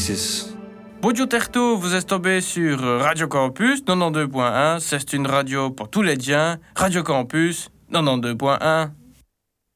Alexis. Bonjour Terto, vous êtes tombé sur Radio Campus 92.1. C'est une radio pour tous les diens. Radio Campus 92.1.